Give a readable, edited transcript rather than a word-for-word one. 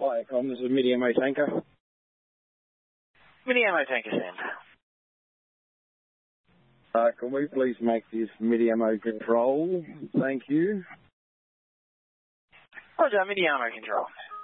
Hi, Con. This is Midi-Ammo Tanker. Midi-Ammo Tanker send. Can we please make this Midi-Ammo control? Thank you. Roger, Midi-Ammo control.